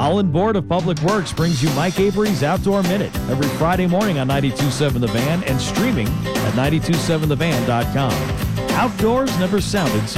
Holland Board of Public Works brings you Mike Avery's Outdoor Minute every Friday morning on 92.7 The Van and streaming at 927thevan.com. Outdoors never sounded so